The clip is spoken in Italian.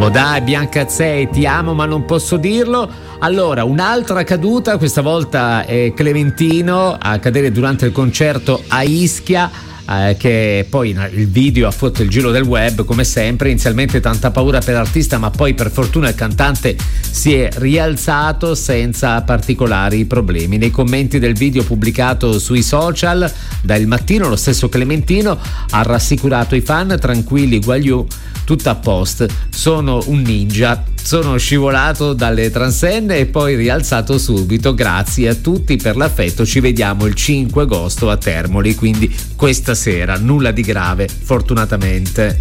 Modà e Biancazzei, ti amo ma non posso dirlo. Allora, un'altra caduta, questa volta è Clementino a cadere durante il concerto a Ischia, che poi il video ha fatto il giro del web come sempre. Inizialmente tanta paura per l'artista, ma poi per fortuna il cantante si è rialzato senza particolari problemi. Nei commenti del video pubblicato sui social da Il Mattino, lo stesso Clementino ha rassicurato i fan: tranquilli Guagliù, tutto a posto, sono un ninja, sono scivolato dalle transenne e poi rialzato subito, grazie a tutti per l'affetto, ci vediamo il 5 agosto a Termoli, quindi questa sera, nulla di grave fortunatamente.